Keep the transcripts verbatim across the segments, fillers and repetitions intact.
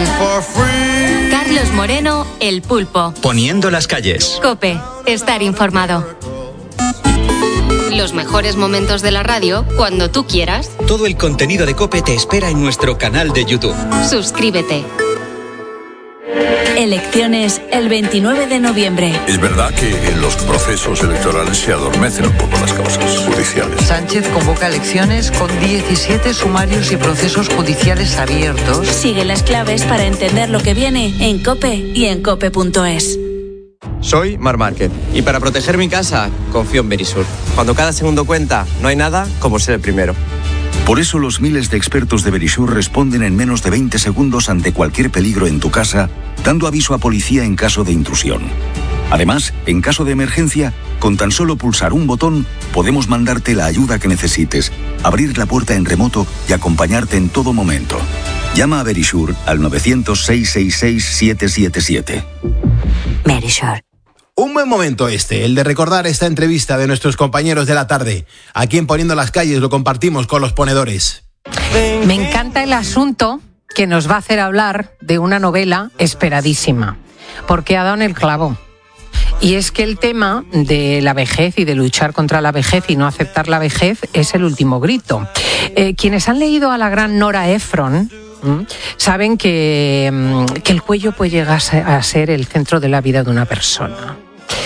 for free. Carlos Moreno, El Pulpo. Poniendo las calles. COPE, estar informado. Los mejores momentos de la radio cuando tú quieras. Todo el contenido de COPE te espera en nuestro canal de YouTube. Suscríbete. Elecciones el veintinueve de noviembre. Es verdad que en los procesos electorales se adormecen un poco las causas judiciales. Sánchez convoca elecciones con diecisiete sumarios y procesos judiciales abiertos. Sigue las claves para entender lo que viene en COPE y en cope punto es. Soy Mar Márquez y para proteger mi casa confío en Verisur. Cuando cada segundo cuenta, no hay nada como ser el primero. Por eso los miles de expertos de Verisur responden en menos de veinte segundos ante cualquier peligro en tu casa, dando aviso a policía en caso de intrusión. Además, en caso de emergencia, con tan solo pulsar un botón, podemos mandarte la ayuda que necesites, abrir la puerta en remoto y acompañarte en todo momento. Llama a Verisur al nueve cero cero, seis seis seis, siete siete siete. Verisur. Un buen momento este, el de recordar esta entrevista de nuestros compañeros de la tarde. Aquí en Poniendo las Calles lo compartimos con los ponedores. Me encanta el asunto que nos va a hacer hablar de una novela esperadísima, porque ha dado en el clavo. Y es que el tema de la vejez y de luchar contra la vejez y no aceptar la vejez es el último grito. Eh, quienes han leído a la gran Nora Ephron saben que, que el cuello puede llegar a ser el centro de la vida de una persona.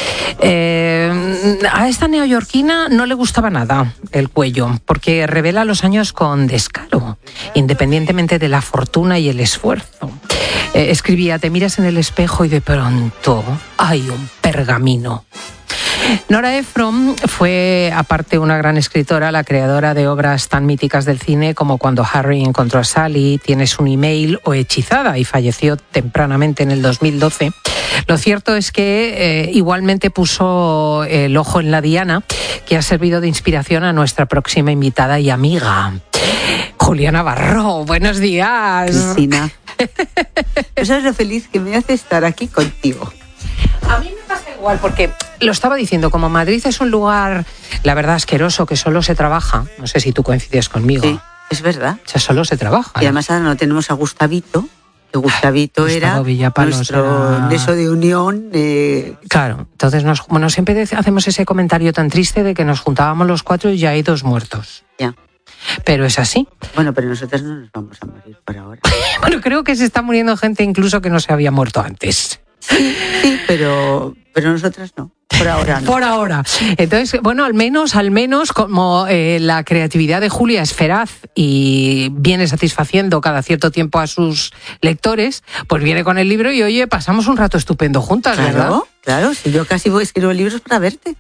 Eh, a esta neoyorquina no le gustaba nada el cuello, porque revela los años con descaro, independientemente de la fortuna y el esfuerzo. Eh, escribía: te miras en el espejo y de pronto hay un pergamino. Nora Ephron fue, aparte, una gran escritora, la creadora de obras tan míticas del cine como Cuando Harry encontró a Sally, Tienes un email o Hechizada, y falleció tempranamente en el dos mil doce. Lo cierto es que eh, igualmente puso el ojo en la diana, que ha servido de inspiración a nuestra próxima invitada y amiga, Julia Navarro. Buenos días. Cristina. ¿Sabes lo feliz que me hace estar aquí contigo? A mí me pasa igual, porque lo estaba diciendo, como Madrid es un lugar, la verdad, asqueroso, que solo se trabaja. No sé si tú coincides conmigo. Sí, es verdad. O sea, solo se trabaja. Y además ahora no tenemos a Gustavito, que Gustavito Gustavo era Villapalos nuestro era... beso de unión. Eh... Claro, entonces nos, bueno, siempre hacemos ese comentario tan triste de que nos juntábamos los cuatro y ya hay dos muertos. Ya. Pero es así. Bueno, pero nosotros no nos vamos a morir por ahora. Bueno, creo que se está muriendo gente incluso que no se había muerto antes. Sí, pero, pero nosotras no. Por ahora no. Por ahora. Entonces, bueno, al menos, al menos, como eh, la creatividad de Julia es feraz y viene satisfaciendo cada cierto tiempo a sus lectores, pues viene con el libro y, oye, pasamos un rato estupendo juntas, claro, ¿verdad? Claro, si yo casi voy a escribir libros para verte.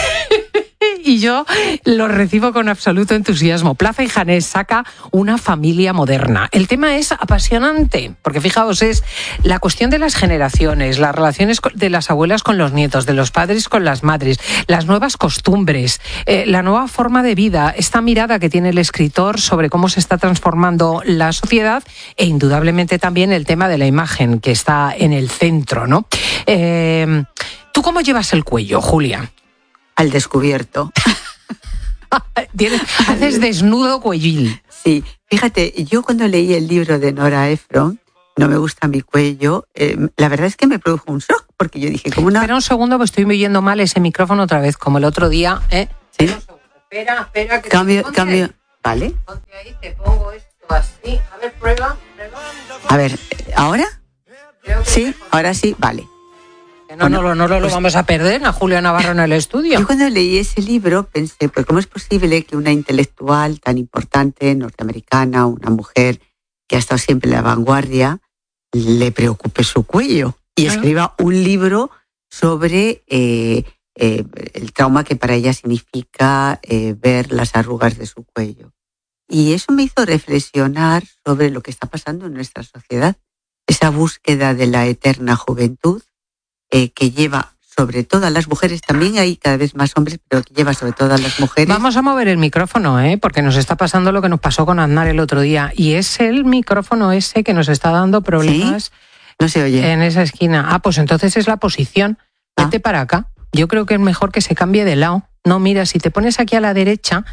Y yo lo recibo con absoluto entusiasmo. Plaza y Janés saca Una familia moderna. El tema es apasionante, porque fijaos, es la cuestión de las generaciones, las relaciones de las abuelas con los nietos, de los padres con las madres, las nuevas costumbres, eh, la nueva forma de vida, esta mirada que tiene el escritor sobre cómo se está transformando la sociedad, e indudablemente también el tema de la imagen, que está en el centro, ¿no? Eh, ¿Tú cómo llevas el cuello, Julia? Al descubierto. Haces desnudo cuellil. Sí, fíjate, yo cuando leí el libro de Nora Ephron, No me gusta mi cuello, eh, la verdad es que me produjo un shock, porque yo dije, como una... Espera un segundo, que estoy oyendo mal ese micrófono otra vez, como el otro día, ¿eh? ¿Sí? Espera, espera. Que cambio, ponte cambio. Ahí. Vale. Ponte ahí, te pongo esto así. A ver, prueba, prueba. A ver, ¿ahora? Sí, ahora sí, vale. No, bueno, no, no, no lo pues, vamos a perder a Julia Navarro en el estudio. Yo cuando leí ese libro pensé, pues ¿cómo es posible que una intelectual tan importante, norteamericana, una mujer que ha estado siempre en la vanguardia, le preocupe su cuello y ¿Ah? escriba un libro sobre eh, eh, el trauma que para ella significa eh, ver las arrugas de su cuello? Y eso me hizo reflexionar sobre lo que está pasando en nuestra sociedad, esa búsqueda de la eterna juventud, Eh, que lleva sobre todo a las mujeres, también hay cada vez más hombres, pero que lleva sobre todo a las mujeres. Vamos a mover el micrófono, ¿eh? Porque nos está pasando lo que nos pasó con Aznar el otro día, y es el micrófono ese que nos está dando problemas. ¿Sí? No se oye. En esa esquina. Ah, pues entonces es la posición. Vete ah. para acá. Yo creo que es mejor que se cambie de lado. No, mira, si te pones aquí a la derecha,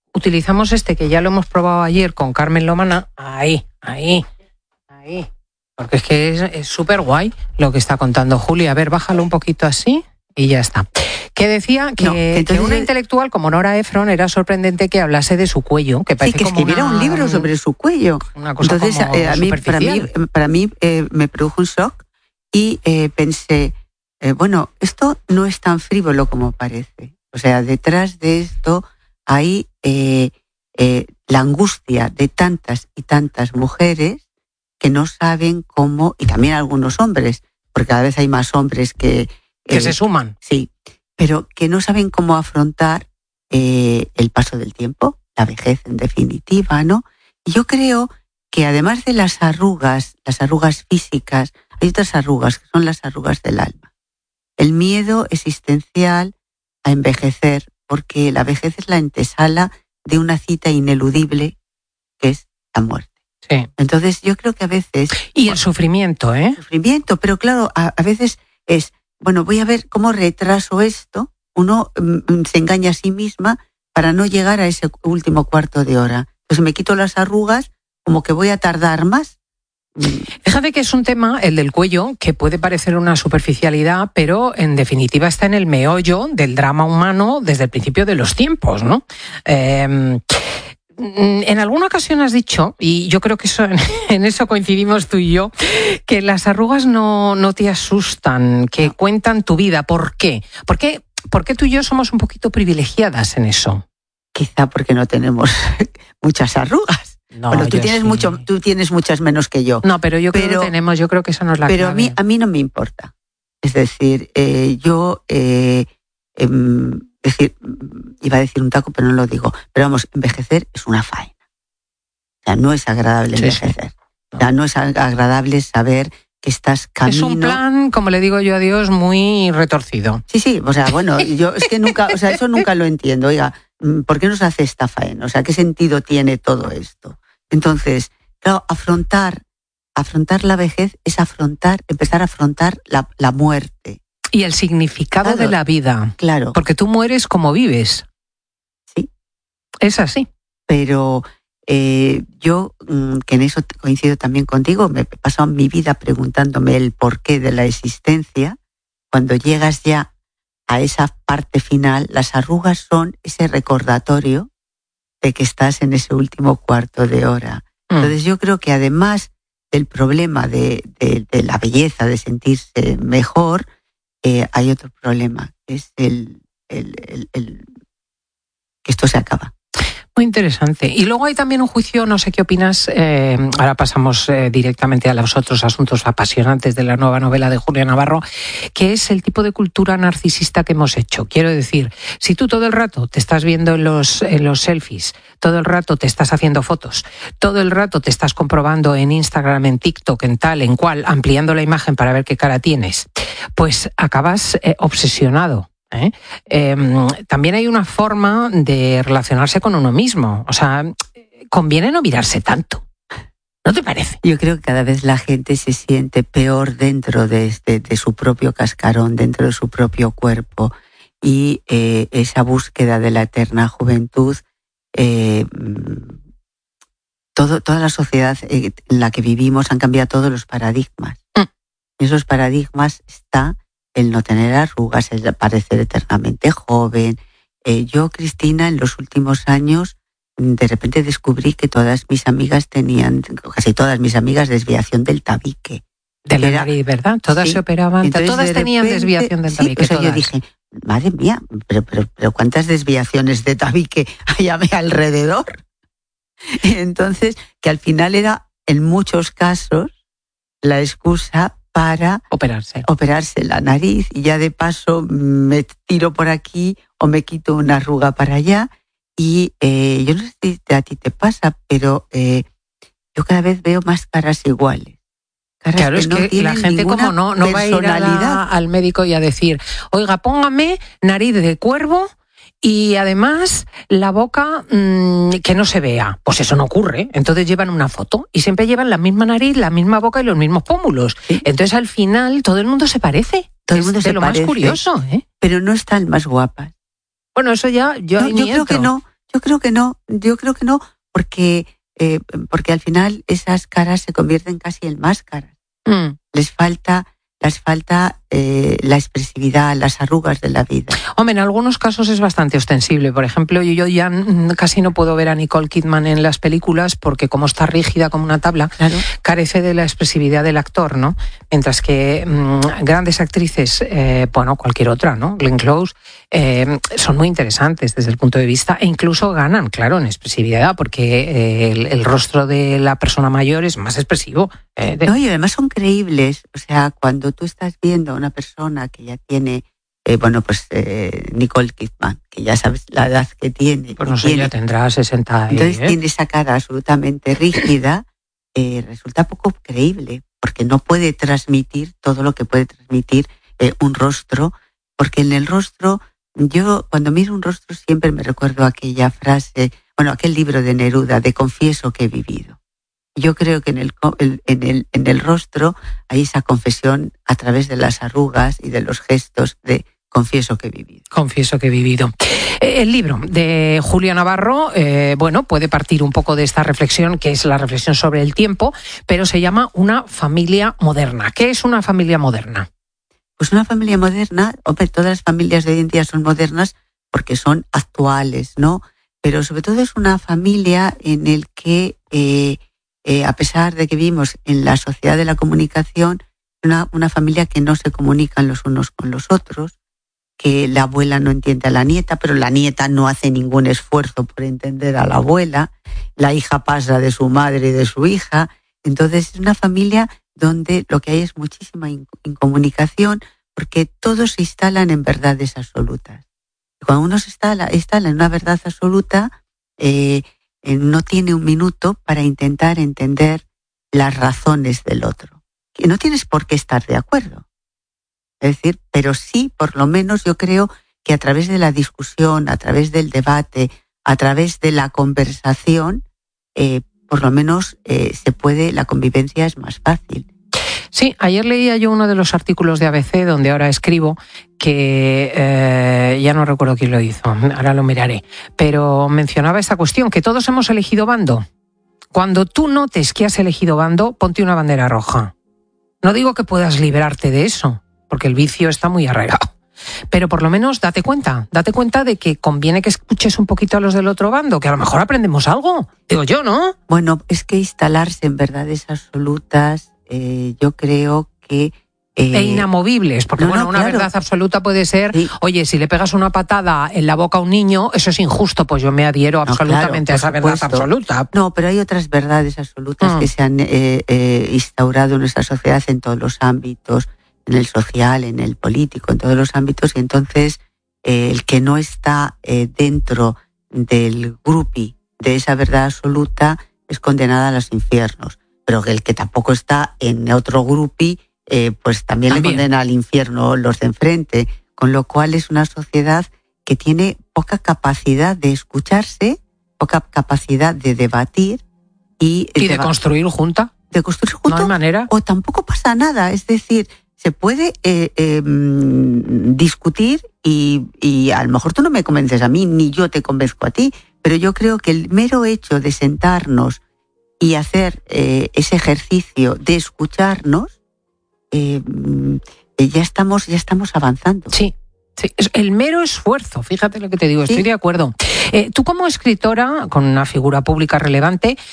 utilizamos este que ya lo hemos probado ayer con Carmen Lomana. Ahí, ahí, ahí. Porque es que es súper guay lo que está contando Julia. A ver, bájalo un poquito así y ya está. Que decía que, no, que, entonces, que una intelectual como Nora Ephron era sorprendente que hablase de su cuello, que parece sí, que como escribiera una, un libro sobre su cuello. Una cosa entonces, como eh, a mí, para mí, para mí eh, me produjo un shock y eh, pensé, eh, bueno, esto no es tan frívolo como parece. O sea, detrás de esto hay eh, eh, la angustia de tantas y tantas mujeres que no saben cómo, y también algunos hombres, porque cada vez hay más hombres que... Eh, que se suman. Sí, pero que no saben cómo afrontar eh, el paso del tiempo, la vejez en definitiva, ¿no? Y yo creo que además de las arrugas, las arrugas físicas, hay otras arrugas que son las arrugas del alma. El miedo existencial a envejecer, porque la vejez es la antesala de una cita ineludible que es la muerte. Sí. Entonces yo creo que a veces... Y el sufrimiento, ¿eh? El sufrimiento, pero claro, a, a veces es, bueno, voy a ver cómo retraso esto. Uno mm, se engaña a sí misma para no llegar a ese último cuarto de hora. Entonces me quito las arrugas, como que voy a tardar más. Fíjate que es un tema, el del cuello, que puede parecer una superficialidad, pero en definitiva está en el meollo del drama humano desde el principio de los tiempos, ¿no? Eh, En alguna ocasión has dicho, y yo creo que eso, en eso coincidimos tú y yo, que las arrugas no, no te asustan, que no. Cuentan tu vida. ¿Por qué? ¿Por qué? Porque tú y yo somos un poquito privilegiadas en eso. Quizá porque no tenemos muchas arrugas. No, bueno, tú tienes sí. mucho, tú tienes muchas menos que yo. No, pero yo pero, creo que tenemos, yo creo que esa no es la pero clave. Pero a mí, a mí no me importa. Es decir, eh, yo... Eh, eh, Es decir, iba a decir un taco, pero no lo digo. Pero vamos, envejecer es una faena. O sea, no es agradable sí, envejecer. Sí. No. O sea, no es agradable saber que estás camino... Es un plan, como le digo yo a Dios, muy retorcido. Sí, sí, o sea, bueno, yo es que nunca, o sea, eso nunca lo entiendo. Oiga, ¿por qué nos hace esta faena? O sea, ¿qué sentido tiene todo esto? Entonces, claro, afrontar, afrontar la vejez es afrontar, empezar a afrontar la, la muerte. Y el significado claro, de la vida. Claro. Porque tú mueres como vives. Sí. Es así. Pero eh, yo, que en eso coincido también contigo, me he pasado mi vida preguntándome el porqué de la existencia. Cuando llegas ya a esa parte final, las arrugas son ese recordatorio de que estás en ese último cuarto de hora. Mm. Entonces yo creo que además del problema de, de, de la belleza, de sentirse mejor, Eh, hay otro problema, es el, el, el, el que esto se acaba. Muy interesante. Y luego hay también un juicio, no sé qué opinas, eh, ahora pasamos eh, directamente a los otros asuntos apasionantes de la nueva novela de Julia Navarro, que es el tipo de cultura narcisista que hemos hecho. Quiero decir, si tú todo el rato te estás viendo en los, en los selfies, todo el rato te estás haciendo fotos, todo el rato te estás comprobando en Instagram, en TikTok, en tal, en cual, ampliando la imagen para ver qué cara tienes, pues acabas eh, obsesionado. ¿Eh? Eh, también hay una forma de relacionarse con uno mismo. O sea, conviene no mirarse tanto. ¿No te parece? Yo creo que cada vez la gente se siente peor dentro de, este, de su propio cascarón, dentro de su propio cuerpo. Y eh, esa búsqueda de la eterna juventud, eh, todo, toda la sociedad en la que vivimos han cambiado todos los paradigmas. Mm. En esos paradigmas está el no tener arrugas, el parecer eternamente joven. Eh, yo, Cristina, en los últimos años, de repente descubrí que todas mis amigas tenían, casi todas mis amigas, desviación del tabique. De la nariz, ¿verdad? Todas sí. se operaban, entonces, todas de tenían repente, desviación del tabique. Sí, o sea, todas. Yo dije, madre mía, pero, pero, pero ¿cuántas desviaciones de tabique hay a mi alrededor? Entonces, que al final era, en muchos casos, la excusa para operarse. operarse la nariz y ya de paso me tiro por aquí o me quito una arruga para allá y eh, yo no sé si a ti te pasa, pero eh, yo cada vez veo más caras iguales. Caras claro, que es no que la gente como no, no va a ir a la, al médico y a decir, oiga, póngame nariz de cuervo y además la boca mmm, que no se vea. Pues eso no ocurre. Entonces llevan una foto y siempre llevan la misma nariz, la misma boca y los mismos pómulos. ¿Sí? Entonces al final todo el mundo se parece. Todo el mundo es se de lo parece, más curioso, ¿eh? Pero no están más guapas. Bueno, eso ya yo, no, yo creo entro. que no. Yo creo que no. Yo creo que no porque eh, porque al final esas caras se convierten casi en máscaras. Mm. Les falta, les falta eh, la expresividad, las arrugas de la vida. Hombre, en algunos casos es bastante ostensible. Por ejemplo, yo ya casi no puedo ver a Nicole Kidman en las películas porque como está rígida como una tabla, claro, carece de la expresividad del actor, ¿no? Mientras que mmm, grandes actrices, eh, bueno, cualquier otra, ¿no? Glenn Close, eh, son muy interesantes desde el punto de vista e incluso ganan, claro, en expresividad porque eh, el, el rostro de la persona mayor es más expresivo. Eh, de... No, y además son creíbles. O sea, cuando tú estás viendo a una persona que ya tiene, eh, bueno, pues eh, Nicole Kidman, que ya sabes la edad que tiene. Pues no sé, tiene, ya tendrá sesenta. Entonces ¿eh? tiene esa cara absolutamente rígida, eh, resulta poco creíble, porque no puede transmitir todo lo que puede transmitir eh, un rostro, porque en el rostro, yo cuando miro un rostro siempre me recuerdo aquella frase, bueno, aquel libro de Neruda, de confieso que he vivido. Yo creo que en el, en, el, en el rostro hay esa confesión a través de las arrugas y de los gestos de confieso que he vivido. Confieso que he vivido. El libro de Julia Navarro, eh, bueno, puede partir un poco de esta reflexión, que es la reflexión sobre el tiempo, pero se llama Una familia moderna. ¿Qué es una familia moderna? Pues una familia moderna, hombre, todas las familias de hoy en día son modernas porque son actuales, ¿no? Pero sobre todo es una familia en el que... Eh, Eh, a pesar de que vivimos en la sociedad de la comunicación, una, una familia que no se comunican los unos con los otros, que la abuela no entiende a la nieta, pero la nieta no hace ningún esfuerzo por entender a la abuela, la hija pasa de su madre y de su hija. Entonces es una familia donde lo que hay es muchísima incomunicación, porque todos se instalan en verdades absolutas. Y cuando uno se instala, instala en una verdad absoluta, eh, no tiene un minuto para intentar entender las razones del otro. Y no tienes por qué estar de acuerdo. Es decir, pero sí, por lo menos yo creo que a través de la discusión, a través del debate, a través de la conversación, eh, por lo menos eh, se puede, la convivencia es más fácil. Sí, ayer leía yo uno de los artículos de A B C, donde ahora escribo, que eh, ya no recuerdo quién lo hizo, ahora lo miraré, pero mencionaba esta cuestión, que todos hemos elegido bando. Cuando tú notes que has elegido bando, ponte una bandera roja. No digo que puedas librarte de eso, porque el vicio está muy arraigado, pero por lo menos date cuenta, date cuenta de que conviene que escuches un poquito a los del otro bando, que a lo mejor aprendemos algo, digo yo, ¿no? Bueno, es que instalarse en verdades absolutas, eh, yo creo que... Eh, e inamovibles, porque no, bueno, no, una claro. verdad absoluta puede ser, sí. Oye, si le pegas una patada en la boca a un niño, eso es injusto, pues yo me adhiero no, absolutamente claro, a esa verdad absoluta. No, pero hay otras verdades absolutas mm. que se han eh, eh, instaurado en nuestra sociedad en todos los ámbitos, en el social, en el político, en todos los ámbitos, y entonces eh, el que no está eh, dentro del grupi de esa verdad absoluta es condenado a los infiernos, pero el que tampoco está en otro grupi Eh, pues también, también le condena al infierno los de enfrente, con lo cual es una sociedad que tiene poca capacidad de escucharse, poca capacidad de debatir y, ¿Y de, de construir junta. De construir junto. No hay manera. O tampoco pasa nada, es decir, se puede eh, eh, discutir y, y a lo mejor tú no me convences a mí, ni yo te convenzco a ti, pero yo creo que el mero hecho de sentarnos y hacer eh, ese ejercicio de escucharnos, Eh, ya estamos ya estamos avanzando. Sí, sí, el mero esfuerzo, fíjate lo que te digo, estoy ¿Sí? de acuerdo. Eh, tú como escritora, con una figura pública relevante,